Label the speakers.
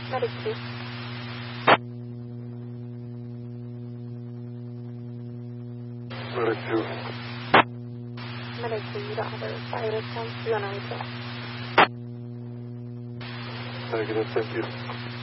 Speaker 1: Medic 2.
Speaker 2: Medic 2.
Speaker 1: Medic 2, you don't have a fire response. You want to reach out.
Speaker 2: Negative, thank you.